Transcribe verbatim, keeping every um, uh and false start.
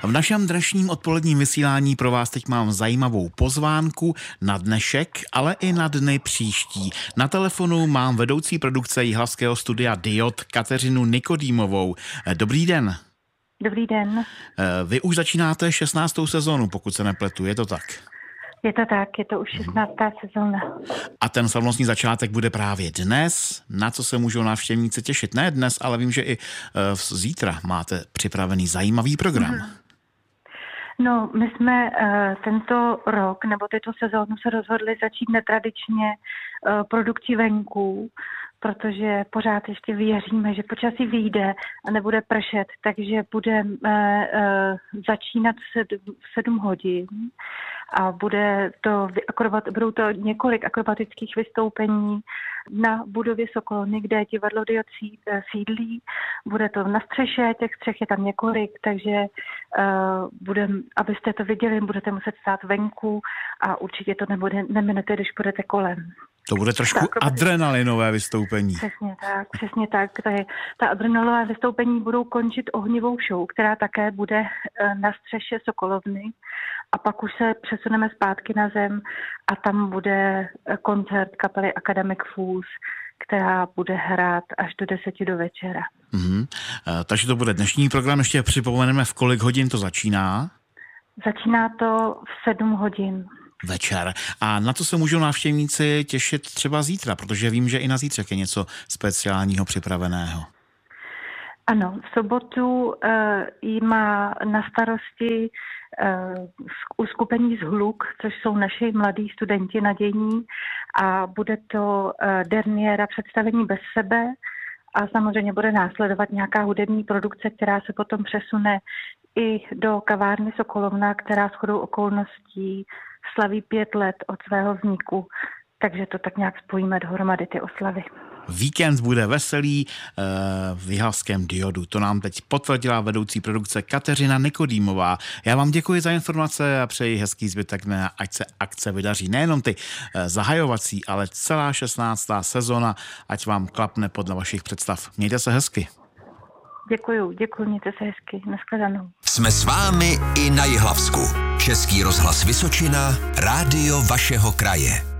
V našem dnešním odpoledním vysílání pro vás teď mám zajímavou pozvánku na dnešek, ale i na dny příští. Na telefonu mám vedoucí produkce jihlavského studia Diod Kateřinu Nikodýmovou. Dobrý den. Dobrý den. Vy už začínáte šestnáctou sezónu, pokud se nepletu, je to tak? Je to tak, je to už šestnáctá sezóna. A ten slavnostní začátek bude právě dnes. Na co se můžou návštěvníci těšit? Ne dnes, ale vím, že i uh, zítra máte připravený zajímavý program. Mm. No, my jsme uh, tento rok, nebo této sezónu se rozhodli začít netradičně uh, produkcí venku, protože pořád ještě věříme, že počasí vyjde a nebude pršet, takže budeme uh, začínat v sedm hodin a bude to, akrobat, budou to několik akrobatických vystoupení na budově Sokolony, kde divadlo Diod sídlí. Bude to na střeše, těch střech je tam několik, takže uh, budem, abyste to viděli, budete muset stát venku a určitě to nebude, neminete, když budete kolem. To bude trošku tak, adrenalinové vystoupení. Přesně tak, přesně tak. Tady, ta adrenalinové vystoupení budou končit ohnivou show, která také bude na střeše Sokolovny. A pak už se přesuneme zpátky na zem a tam bude koncert kapely Academic Fools, která bude hrát až do deseti do večera. Mm-hmm. E, takže to bude dnešní program. Ještě připomeneme, v kolik hodin to začíná? Začíná to v sedm hodin. Večer. A na to se můžou návštěvníci těšit třeba zítra, protože vím, že i na zítřek je něco speciálního připraveného. Ano, v sobotu uh, jí má na starosti uh, uskupení Zhluk, což jsou naši mladí studenti nadějní, a bude to uh, derniéra představení Bez sebe a samozřejmě bude následovat nějaká hudební produkce, která se potom přesune i do kavárny Sokolovna, která shodou okolností slaví pět let od svého vzniku, takže to tak nějak spojíme dohromady ty oslavy. Víkend bude veselý uh, v jihlavském Diodu. To nám teď potvrdila vedoucí produkce Kateřina Nikodýmová. Já vám děkuji za informace a přeji hezký zbytek dne, ať se akce vydaří. Nejenom ty uh, zahajovací, ale celá šestnáctá sezona, ať vám klapne podle vašich představ. Mějte se hezky. Děkuju, děkuju, mějte se hezky. Nashledanou. Jsme s vámi i na Jihlavsku. Český rozhlas Vysočina, rádio vašeho kraje.